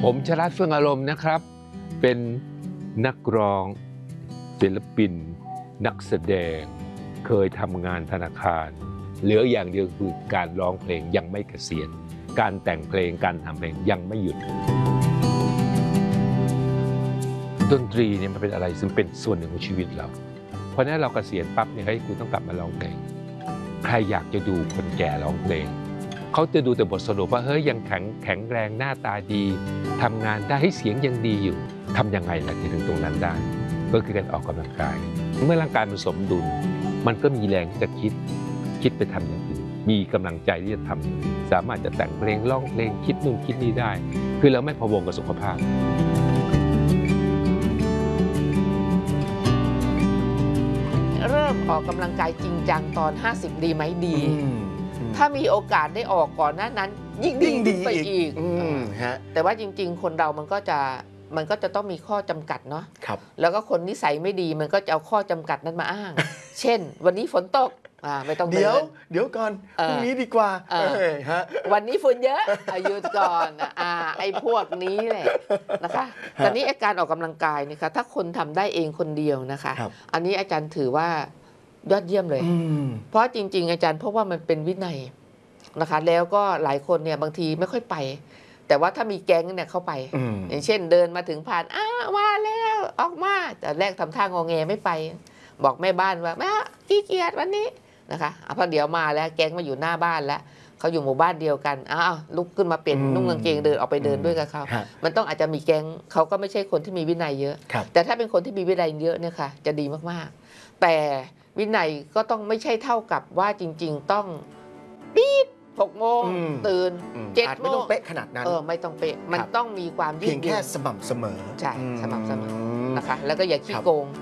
ผมชลัดเฟื่องอารมณ์นะครับเป็นนักร้องศิลปินนักแสดงเคยทำงานธนาคารเหลืออย่างเดียวคือการร้องเพลงยังไม่เกษียณการแต่งเพลงการทำเพลงยังไม่หยุดดนตรีเนี่ยมันเป็นอะไรซึ่งเป็นส่วนหนึ่งของชีวิตเราเพราะนั้นเราเกษียณปั๊บเนี่ยให้คุณต้องกลับมาร้องเพลงใครอยากจะดูคนแก่ร้องเพลงเขาจะดูแต่บทสรุปว่าเฮ้ยยังแข็งแรงหน้าตาดีทำงานได้ให้เสียงยังดีอยู่ทำยังไงล่ะถึงตรงนั้นได้ก็คือการออกกำลังกายเมื่อร่างกายมันสมดุลมันก็มีแรงที่จะคิดไปทำอย่างอื่นมีกำลังใจที่จะทำสามารถจะแต่งเพลงร้องเพลงคิดนู่นคิดนี่ได้คือเราไม่พะวงกับสุขภาพเริ่มออกกำลังกายจริงจังตอน50ดีไหมดีถ้ามีโอกาสได้ออกก่อนหน้านั้นยิ่งดีไปอีกแต่ว่าจริงๆคนเรามันก็จะต้องมีข้อจำกัดเนาะแล้วก็คนนิสัยไม่ดีมันก็จะเอาข้อจำกัดนั้นมาอ้าง เช่นวันนี้ฝนตกไม่ต้องเดินเดี๋ยวก่อนพรุ่งนี้ดีกว่าวันนี้ฝุ่นเยอะหยุดก่อนไอ้พวกนี้แหละนะคะตอนนี้อาการออกกำลังกายนะคะถ้าคนทำได้เองคนเดียวนะคะอันนี้อาจารย์ถือว่ายอดเยี่ยมเลยเพราะจริงๆอาจารย์เพราะว่ามันเป็นวินัยนะคะแล้วก็หลายคนเนี่ยบางทีไม่ค่อยไปแต่ว่าถ้ามีแก๊งเนี่ยเข้าไปอย่างเช่นเดินมาถึงผ่านมาแล้วออกมาแต่แรกทำท่างอแงไม่ไปบอกแม่บ้านว่าแม่ขี้เกียจวันนี้นะคะพอเดี๋ยวมาแล้วแก๊งมาอยู่หน้าบ้านแล้วเขาอยู่หมู่บ้านเดียวกันลุกขึ้นมาเปลี่ยนนุ่งกางเกงเดินออกไปเดินด้วยกับเขามันต้องอาจจะมีแก๊งเขาก็ไม่ใช่คนที่มีวินัยเยอะแต่ถ้าเป็นคนที่มีวินัยเยอะเนี่ยค่ะจะดีมากๆแต่วินัยก็ต้องไม่ใช่เท่ากับว่าจริงๆต้องปี๊ด6 โมงตื่น7 โมงไม่ต้องเป๊ะขนาดนั้นไม่ต้องเป๊ะมันต้องมีความเพียงแค่สม่ำเสมอใช่สม่ำเสมอนะคะแล้วก็อย่าขี้โกง